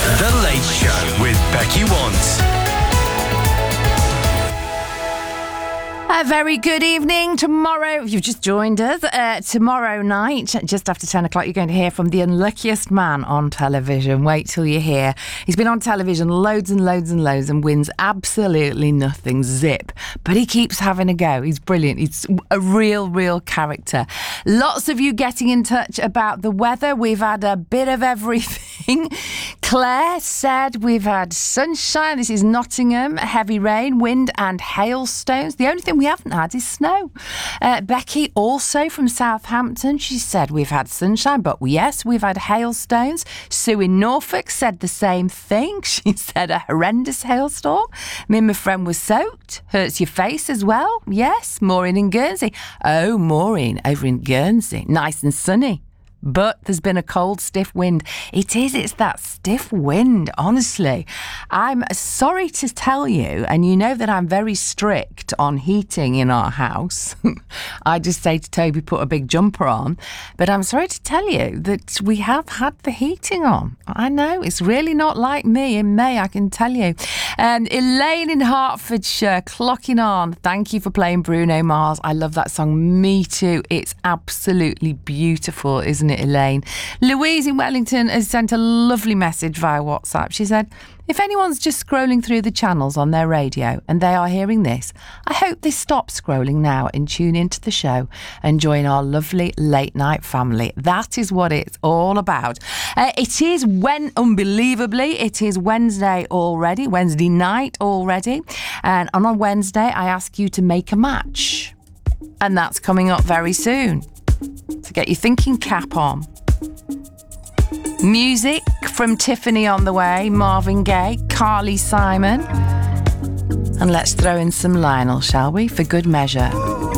The Late Show with Becky Want. A very good evening. Tomorrow, if you've just joined us, tomorrow night, just after 10 o'clock, you're going to hear from the unluckiest man on television. Wait till you hear. He's been on television loads and loads and loads and wins absolutely nothing, zip. But he keeps having a go. He's brilliant. He's a real character. Lots of you getting in touch about the weather. We've had a bit of everything. Claire said we've had sunshine. This is Nottingham. Heavy rain, wind and hailstones. The only thing we haven't had is snow. Becky, also from Southampton, she said we've had sunshine, but yes, we've had hailstones. Sue in Norfolk said the same thing. She said a horrendous hailstorm. Me and my friend was soaked. Hurts your face as well. Yes, Maureen in Guernsey. Oh, Maureen over in Guernsey. Nice and sunny. But there's been a cold, stiff wind. It's that stiff wind, honestly. I'm sorry to tell you, and you know that I'm very strict on heating in our house. I just say to Toby, put a big jumper on. But I'm sorry to tell you that we have had the heating on. I know, it's really not like me in May, I can tell you. Elaine in Hertfordshire, clocking on. Thank you for playing Bruno Mars. I love that song. Me too. It's absolutely beautiful, isn't it, Elaine? Louise in Wellington has sent a lovely message via WhatsApp. She said, if anyone's just scrolling through the channels on their radio and they are hearing this, I hope they stop scrolling now and tune into the show and join our lovely late night family. That is what it's all about. It is unbelievably, it is Wednesday night already. And on a Wednesday, I ask you to make a match. And that's coming up very soon. So get your thinking cap on. Music from Tiffany on the way, Marvin Gaye, Carly Simon. And let's throw in some Lionel, shall we? For good measure.